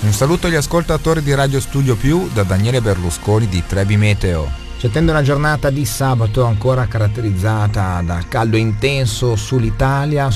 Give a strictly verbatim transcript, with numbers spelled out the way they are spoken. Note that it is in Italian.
Un saluto agli ascoltatori di Radio Studio Più da Daniele Berlusconi di Trebi Meteo. Ci attende una giornata di sabato ancora caratterizzata da caldo intenso sull'Italia,